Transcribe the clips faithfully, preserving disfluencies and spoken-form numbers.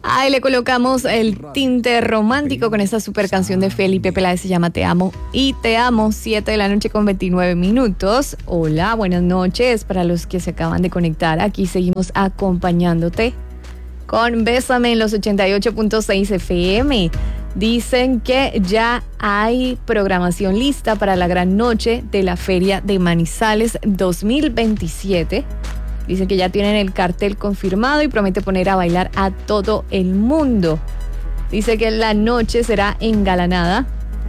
Ahí le colocamos el tinte romántico con esta super canción de Felipe Peláez, se llama Te Amo y Te Amo, siete de la noche con veintinueve minutos. Hola, buenas noches para los que se acaban de conectar. Aquí seguimos acompañándote con Bésame en los ochenta y ocho punto seis F M. Dicen que ya hay programación lista para la gran noche de la Feria de Manizales dos mil veintisiete. Dicen que ya tienen el cartel confirmado y promete poner a bailar a todo el mundo. Dice que la noche será engalanada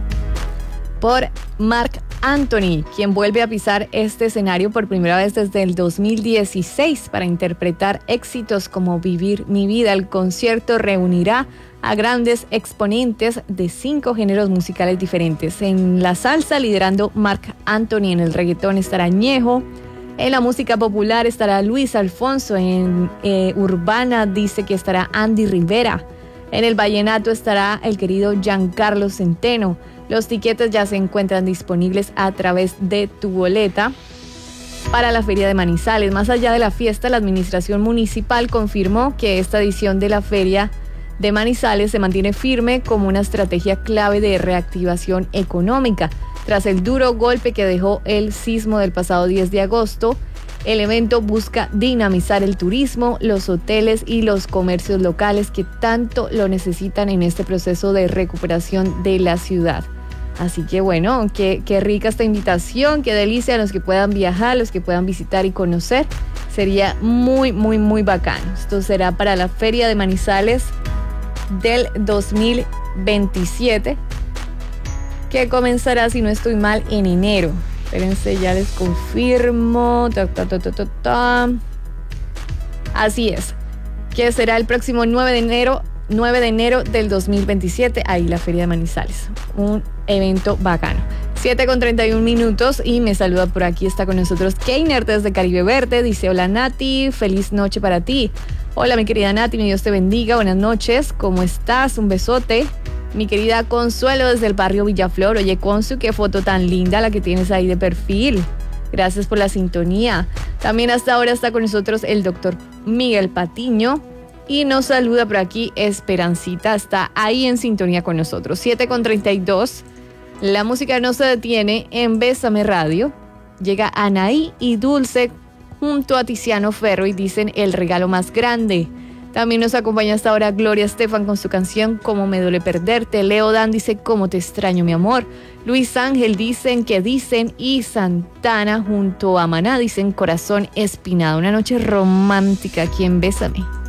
por Marc Anthony, quien vuelve a pisar este escenario por primera vez desde el dos mil dieciséis para interpretar éxitos como Vivir mi vida. El concierto reunirá a grandes exponentes de cinco géneros musicales diferentes. En la salsa, liderando Marc Anthony. En el reggaetón estará Ñejo. En la música popular estará Luis Alfonso. En eh, urbana dice que estará Andy Rivera. En el vallenato estará el querido Giancarlo Centeno. Los tiquetes ya se encuentran disponibles a través de tu boleta para la Feria de Manizales. Más allá de la fiesta, la administración municipal confirmó que esta edición de la Feria de Manizales se mantiene firme como una estrategia clave de reactivación económica. Tras el duro golpe que dejó el sismo del pasado diez de agosto, el evento busca dinamizar el turismo, los hoteles y los comercios locales que tanto lo necesitan en este proceso de recuperación de la ciudad. Así que bueno, qué, qué rica esta invitación, qué delicia a los que puedan viajar, los que puedan visitar y conocer. Sería muy, muy, muy bacano. Esto será para la Feria de Manizales del dos mil veintisiete, que comenzará, si no estoy mal, en enero. Espérense, ya les confirmo. Ta, ta, ta, ta, ta, ta. Así es, que será el próximo nueve de enero, nueve de enero del dos mil veintisiete, ahí la Feria de Manizales. Un evento bacano. siete con treinta y un minutos y me saluda por aquí, está con nosotros Keiner desde Caribe Verde. Dice, hola Nati, feliz noche para ti. Hola mi querida Nati, mi Dios te bendiga, buenas noches, ¿cómo estás? Un besote. Mi querida Consuelo desde el barrio Villaflor. Oye, Consu, qué foto tan linda la que tienes ahí de perfil. Gracias por la sintonía. También hasta ahora está con nosotros el doctor Miguel Patiño. Y nos saluda por aquí Esperancita. Está ahí en sintonía con nosotros. siete con treinta y dos. La música no se detiene en Bésame Radio. Llega Anaí y Dulce junto a Tiziano Ferro y dicen el regalo más grande. También nos acompaña hasta ahora Gloria Estefan con su canción Cómo me duele perderte. Leo Dan dice Cómo te extraño mi amor. Luis Ángel dicen que dicen. Y Santana junto a Maná dicen Corazón espinado. Una noche romántica aquí en Bésame.